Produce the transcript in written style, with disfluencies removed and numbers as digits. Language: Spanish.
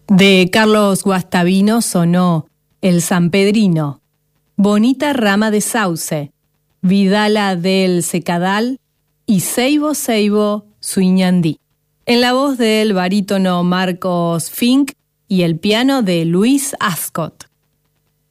De Carlos Guastavino sonó El Sanpedrino, Bonita rama de sauce, Vidala del Secadal y Seibo Seibo Suiñandí. En la voz del barítono Marcos Fink y el piano de Luis Ascot.